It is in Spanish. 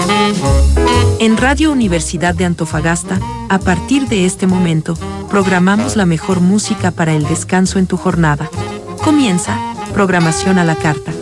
En Radio Universidad de Antofagasta, a partir de este momento, programamos la mejor música para el descanso en tu jornada. Comienza Programación a la Carta.